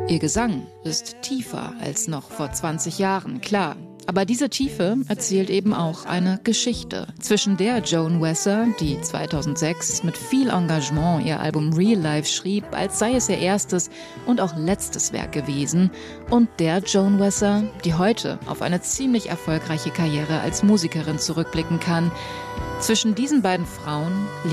Ihr Gesang ist tiefer als noch vor 20 Jahren, klar. Aber diese Tiefe erzählt eben auch eine Geschichte, zwischen der Joan Wesser, die 2006 mit viel Engagement ihr Album Real Life schrieb, als sei es ihr erstes und auch letztes Werk gewesen, und der Joan Wesser, die heute auf eine ziemlich erfolgreiche Karriere als Musikerin zurückblicken kann. Zwischen diesen beiden Frauen